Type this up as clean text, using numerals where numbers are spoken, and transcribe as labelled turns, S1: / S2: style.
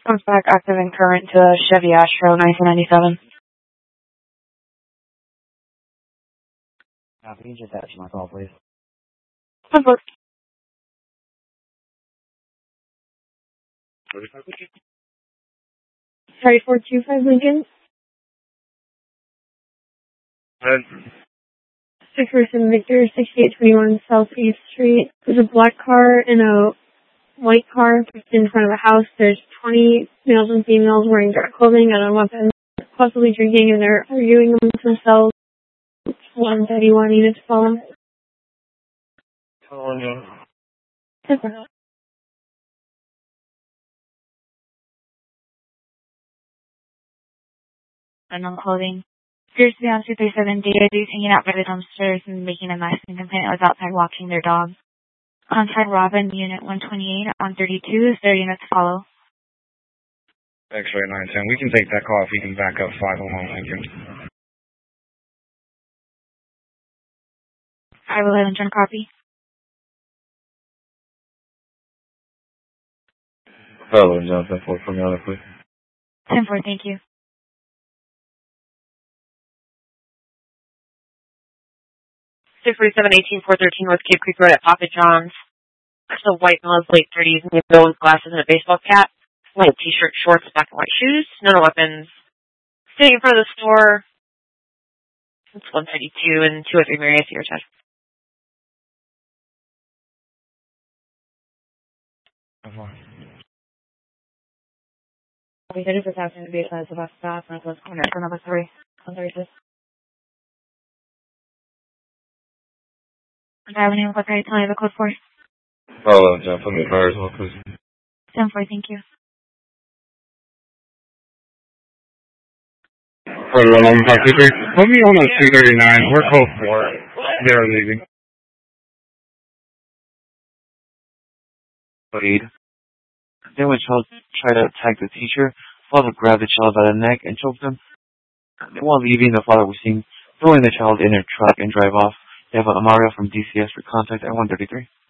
S1: Comes back active and current to Chevy Astro 1997.
S2: Can you just ask my call, please?
S1: Confirmed. Sorry, 425 Lincoln. 647 Victor, 6821 South 8th Street. There's a black car and a white car in front of a house. There's 20 males and females wearing dark clothing and on weapons, possibly drinking, and they're arguing amongst themselves. 131 units follow. Unknown clothing. Appears to be on 237 data dudes hanging out by the dumpsters and making a mess, and complainant was outside walking their dog. Contact Robin, Unit 128 on 32. 30 units follow.
S3: X-ray 910. We can take that call if we can back up 501 Lincoln.
S1: 511, John, copy.
S4: 511, John, 10-4, put me on it, please.
S1: 10-4, thank you.
S5: Six 4718 413 North Cape Creek Road at Papa John's. There's a white male, late 30s, male with glasses and a baseball cap. White t-shirt, shorts, black and white shoes. No weapons. Sitting in front of the store. It's 132 and 203 Mary I see your test.
S1: We did it for passing to be advised of us staff, Northwest Corner for number 3. 136. Do I have any what I tell you the code for?
S4: 511, John, put me in fire as well, please.
S1: 10-4, thank you.
S3: 511, put me on a 239. We're close for it. They're leaving.
S2: Aid. Then when child tried to attack the teacher, father grabbed the child by the neck and choked him. While leaving, the father was seen throwing the child in a truck and drive off. They have Amario from DCS for contact at 133.